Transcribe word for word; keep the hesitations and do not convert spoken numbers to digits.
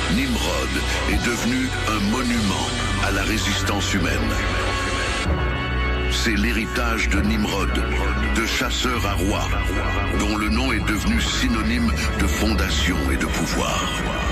Nimrod est devenu un monument à la résistance humaine. C'est l'héritage de Nimrod, de chasseur à roi, dont le nom est devenu synonyme de fondation et de pouvoir.